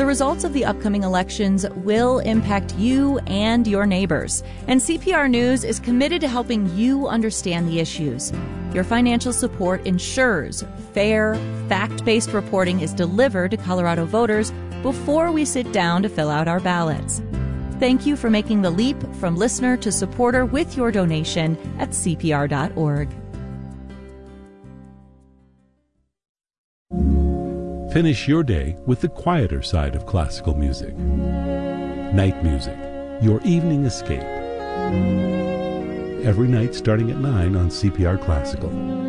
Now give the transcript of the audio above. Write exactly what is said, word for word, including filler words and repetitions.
The results of the upcoming elections will impact you and your neighbors, and C P R News is committed to helping you understand the issues. Your financial support ensures fair, fact-based reporting is delivered to Colorado voters before we sit down to fill out our ballots. Thank you for making the leap from listener to supporter with your donation at C P R dot org. Finish your day with the quieter side of classical music. Night music, your evening escape. Every night starting at nine on C P R Classical.